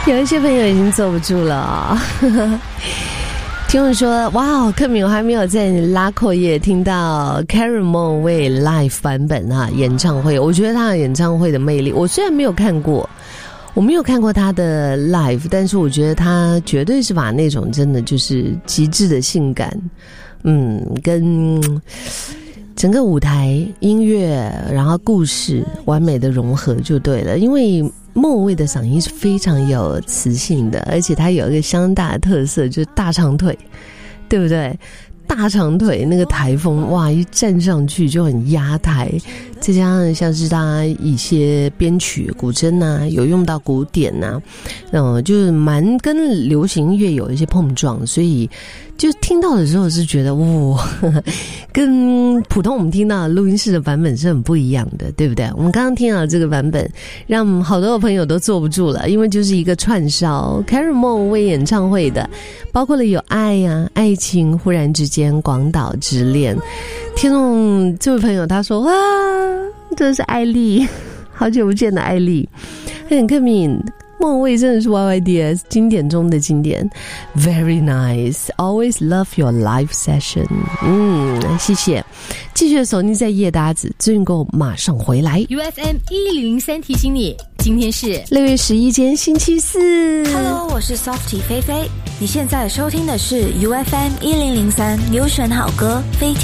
有一些朋友已经坐不住了听我说，哇，克敏我还没有在拉扣页听到 Karen Moonway live 版本演唱会。我觉得他的演唱会的魅力，我虽然没有看过他的 live， 但是我觉得他绝对是把那种真的就是极致的性感，跟整个舞台音乐然后故事完美的融合就对了。因为莫文蔚的嗓音是非常有磁性的，而且他有一个相当大的特色，就是大长腿，对不对？大长腿那个台风，哇，一站上去就很压台，再加上像是他一些编曲古筝啊，有用到古典啊，就是蛮跟流行音乐有一些碰撞，所以就听到的时候是觉得哇，跟普通我们听到的录音室的版本是很不一样的，对不对？我们刚刚听到这个版本让好多的朋友都坐不住了，因为就是一个串烧 Karen Moonway 演唱会的，包括了有爱啊、爱情、忽然之间、广岛之恋。听众这位朋友他说，哇，这是艾丽，好久不见的艾丽，很克敏，莫文蔚真的是 YYDS 经典中的经典 ，Very nice, always love your live session。谢谢，继续锁定在夜搭子，资讯购马上回来。 UFM 1003提醒你，今天是 6月11天星期四。 Hello， 我是 Softy 菲菲，你现在收听的是 UFM 1003优选好歌飞